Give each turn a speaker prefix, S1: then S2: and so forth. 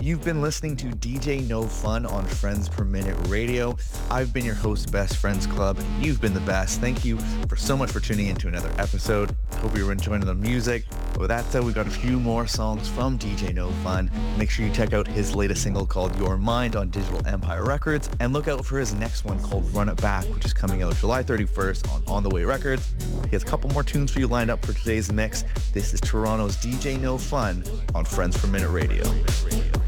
S1: You've been listening to DJ No Fun on Friends Per Minute Radio. I've been your host, Best Friends Club. You've been the best. Thank you for so much for tuning into another episode. Hope you were enjoying the music. But with that said, we got a few more songs from DJ No Fun. Make sure you check out his latest single called Your Mind on Digital Empire Records, and look out for his next one called Run It Back, which is coming out July 31st on The Way Records. He has a couple more tunes for you lined up for today's mix. This is Toronto's DJ No Fun on Friends Per Minute Radio.